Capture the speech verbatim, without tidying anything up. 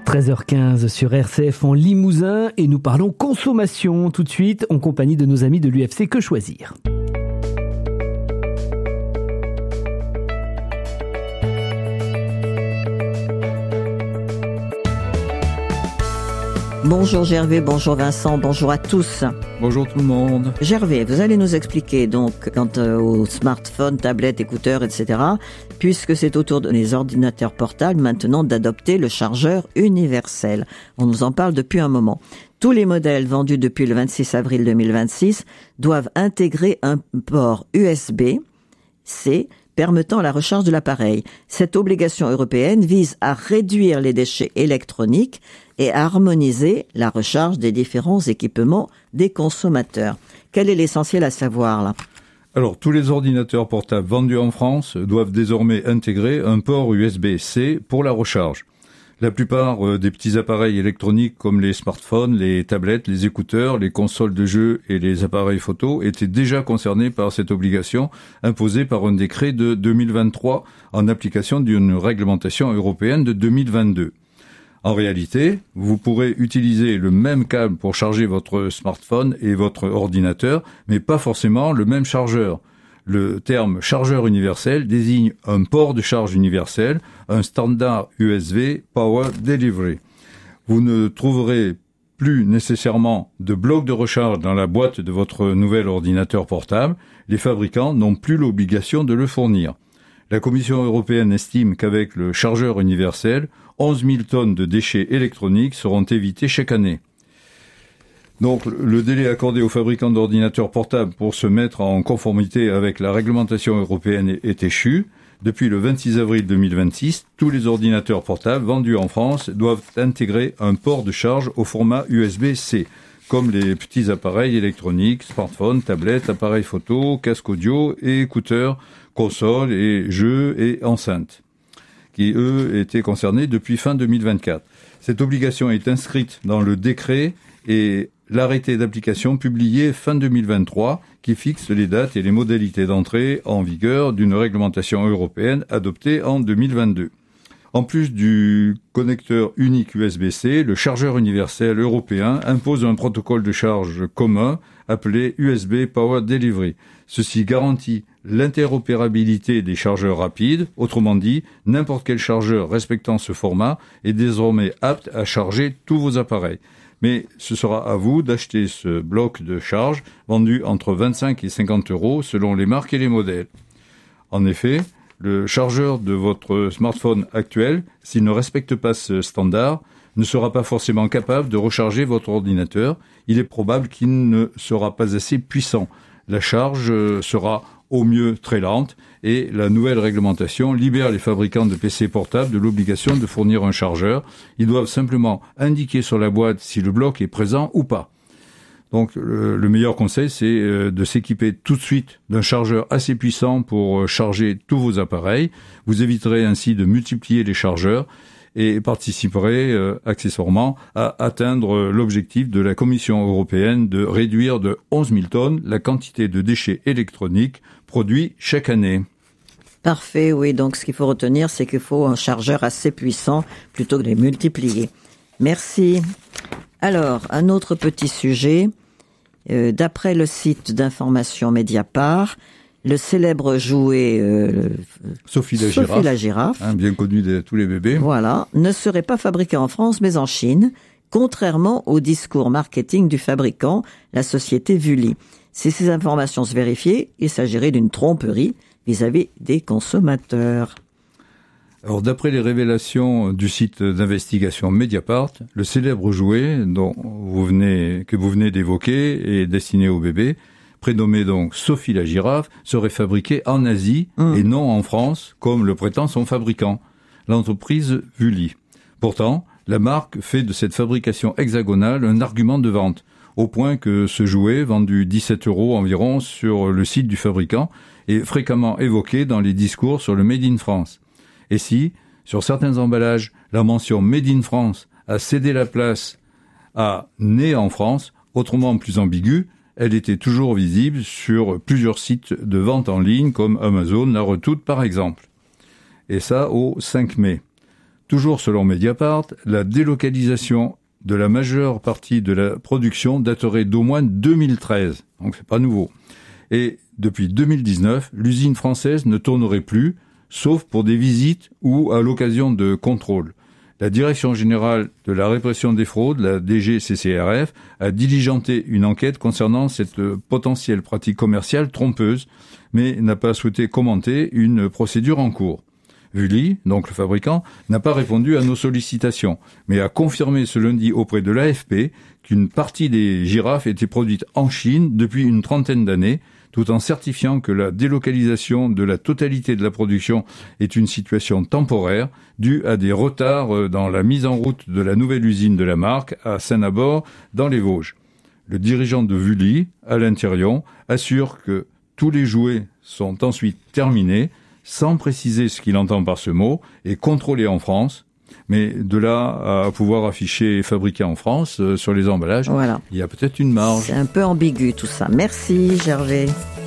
treize heures quinze sur R C F en Limousin et nous parlons consommation tout de suite en compagnie de nos amis de l'U F C Que Choisir. Bonjour Gervais, bonjour Vincent, bonjour à tous. Bonjour tout le monde. Gervais, vous allez nous expliquer donc quant aux smartphones, tablettes, écouteurs, et cetera, puisque c'est au tour des ordinateurs portables maintenant d'adopter le chargeur universel. On nous en parle depuis un moment. Tous les modèles vendus depuis le vingt-six avril deux mille vingt-six doivent intégrer un port U S B C permettant la recharge de l'appareil. Cette obligation européenne vise à réduire les déchets électroniques et à harmoniser la recharge des différents équipements des consommateurs. Quel est l'essentiel à savoir là ? Alors, tous les ordinateurs portables vendus en France doivent désormais intégrer un port U S B C pour la recharge. La plupart des petits appareils électroniques comme les smartphones, les tablettes, les écouteurs, les consoles de jeux et les appareils photo étaient déjà concernés par cette obligation imposée par un décret de deux mille vingt-trois en application d'une réglementation européenne de deux mille vingt-deux. En réalité, vous pourrez utiliser le même câble pour charger votre smartphone et votre ordinateur, mais pas forcément le même chargeur. Le terme chargeur universel désigne un port de charge universel, un standard U S B Power Delivery. Vous ne trouverez plus nécessairement de bloc de recharge dans la boîte de votre nouvel ordinateur portable. Les fabricants n'ont plus l'obligation de le fournir. La Commission européenne estime qu'avec le chargeur universel, onze mille tonnes de déchets électroniques seront évitées chaque année. Donc, le délai accordé aux fabricants d'ordinateurs portables pour se mettre en conformité avec la réglementation européenne est échu. Depuis le vingt-six avril deux mille vingt-six, tous les ordinateurs portables vendus en France doivent intégrer un port de charge au format U S B C, comme les petits appareils électroniques, smartphones, tablettes, appareils photo, casques audio et écouteurs, consoles et jeux et enceintes, qui eux étaient concernés depuis fin deux mille vingt-quatre. Cette obligation est inscrite dans le décret et l'arrêté d'application publié fin deux mille vingt-trois qui fixe les dates et les modalités d'entrée en vigueur d'une réglementation européenne adoptée en deux mille vingt-deux. En plus du connecteur unique U S B C, le chargeur universel européen impose un protocole de charge commun appelé U S B Power Delivery. Ceci garantit l'interopérabilité des chargeurs rapides, autrement dit, n'importe quel chargeur respectant ce format est désormais apte à charger tous vos appareils. Mais ce sera à vous d'acheter ce bloc de charge vendu entre vingt-cinq et cinquante euros selon les marques et les modèles. En effet, le chargeur de votre smartphone actuel, s'il ne respecte pas ce standard, ne sera pas forcément capable de recharger votre ordinateur. Il est probable qu'il ne sera pas assez puissant. La charge sera au mieux très lente et la nouvelle réglementation libère les fabricants de P C portables de l'obligation de fournir un chargeur. Ils doivent simplement indiquer sur la boîte si le bloc est présent ou pas. Donc le, le meilleur conseil, c'est de s'équiper tout de suite d'un chargeur assez puissant pour charger tous vos appareils. Vous éviterez ainsi de multiplier les chargeurs et participerez euh, accessoirement à atteindre l'objectif de la Commission européenne de réduire de onze mille tonnes la quantité de déchets électroniques produits chaque année. Parfait, oui. Donc, ce qu'il faut retenir, c'est qu'il faut un chargeur assez puissant plutôt que de les multiplier. Merci. Alors, un autre petit sujet. Euh, d'après le site d'information Mediapart, le célèbre jouet euh, Sophie la Sophie girafe, la girafe hein, bien connu de tous les bébés, voilà, ne serait pas fabriqué en France mais en Chine, contrairement au discours marketing du fabricant, la société Vully. Si ces informations se vérifiaient, il s'agirait d'une tromperie vis-à-vis des consommateurs. Alors, d'après les révélations du site d'investigation Mediapart, le célèbre jouet dont vous venez, que vous venez d'évoquer est destiné aux bébés, prénommé donc Sophie la girafe, serait fabriqué en Asie mmh. et non en France, comme le prétend son fabricant, l'entreprise Vully. Pourtant, la marque fait de cette fabrication hexagonale un argument de vente, au point que ce jouet, vendu dix-sept euros environ sur le site du fabricant, est fréquemment évoqué dans les discours sur le Made in France. Et si, sur certains emballages, la mention Made in France a cédé la place à Né en France, autrement plus ambiguë, elle était toujours visible sur plusieurs sites de vente en ligne comme Amazon, La Redoute par exemple. Et ça au cinq mai. Toujours selon Mediapart, la délocalisation de la majeure partie de la production daterait d'au moins deux mille treize, donc c'est pas nouveau. Et depuis deux mille dix-neuf, l'usine française ne tournerait plus, sauf pour des visites ou à l'occasion de contrôles. La Direction générale de la répression des fraudes, la D G C C R F, a diligenté une enquête concernant cette potentielle pratique commerciale trompeuse, mais n'a pas souhaité commenter une procédure en cours. Vully, donc le fabricant, n'a pas répondu à nos sollicitations, mais a confirmé ce lundi auprès de l'A F P qu'une partie des girafes était produite en Chine depuis une trentaine d'années, tout en certifiant que la délocalisation de la totalité de la production est une situation temporaire due à des retards dans la mise en route de la nouvelle usine de la marque à Saint-Nabord, dans les Vosges. Le dirigeant de Vully, Alain Thirion, assure que tous les jouets sont ensuite terminés, sans préciser ce qu'il entend par ce mot, et contrôlés en France. Mais de là à pouvoir afficher fabriqué en France euh, sur les emballages, voilà. Il y a peut-être une marge. C'est un peu ambigu tout ça. Merci Gervais.